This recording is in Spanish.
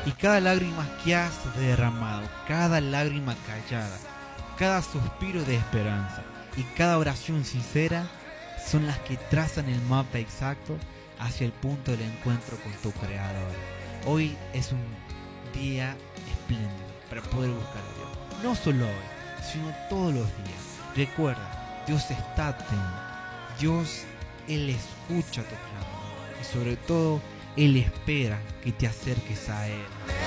Y cada lágrima que has derramado, cada lágrima callada, cada suspiro de esperanza y cada oración sincera son las que trazan el mapa exacto hacia el punto del encuentro con tu Creador. Hoy es un día espléndido para poder buscar a Dios. No solo hoy, sino todos los días. Recuerda, Dios está atento. Dios, Él escucha tu clamor. Y sobre todo, Él espera que te acerques a Él.